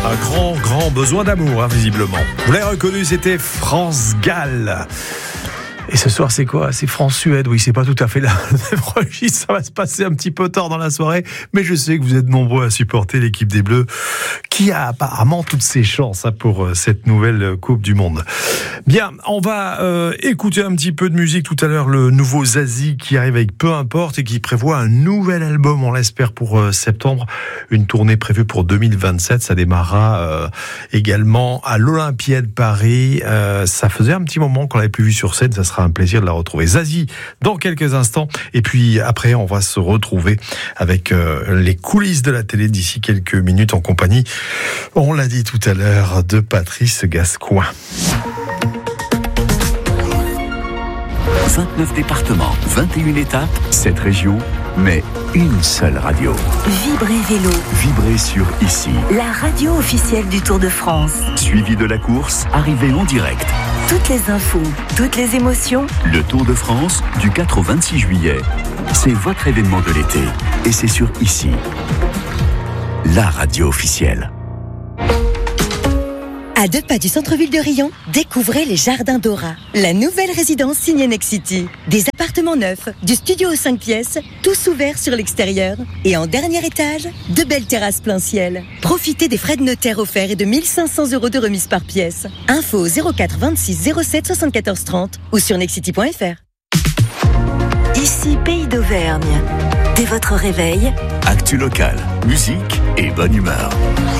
Un grand besoin d'amour, visiblement. Vous l'avez reconnu, c'était France Gall. Et ce soir, c'est quoi ? C'est France-Suède. Oui, c'est pas tout à fait la même registre. Ça va se passer un petit peu tard dans la soirée. Mais je sais que vous êtes nombreux à supporter l'équipe des Bleus, qui a apparemment toutes ses chances pour cette nouvelle Coupe du Monde. Bien, on va écouter un petit peu de musique tout à l'heure. Le nouveau Zazie qui arrive avec Peu importe et qui prévoit un nouvel album, on l'espère, pour septembre. Une tournée prévue pour 2027. Ça démarrera également à l'Olympia de Paris. Ça faisait un petit moment qu'on l'avait plus vu sur scène. Ça sera un plaisir de la retrouver. Zazie dans quelques instants. Et puis après, on va se retrouver avec les coulisses de la télé d'ici quelques minutes en compagnie, on l'a dit tout à l'heure, de Patrice Gascoigne. 29 départements, 21 étapes, 7 régions, mais une seule radio. Vibrez Vélo. Vibrez sur Ici. La radio officielle du Tour de France. Suivi de la course, arrivée en direct. Toutes les infos, toutes les émotions. Le Tour de France, du 4 au 26 juillet. C'est votre événement de l'été. Et c'est sur Ici. La radio officielle. À 2 pas du centre-ville de Riom, découvrez les Jardins d'Aura, la nouvelle résidence signée Nexity. Des appartements neufs, du studio aux 5 pièces, tous ouverts sur l'extérieur. Et en dernier étage, de belles terrasses plein ciel. Profitez des frais de notaire offerts et de 1 500 € de remise par pièce. Info au 04 26 07 74 30 ou sur nexity.fr. Ici, Pays d'Auvergne. Dès votre réveil, Actu local, musique et bonne humeur.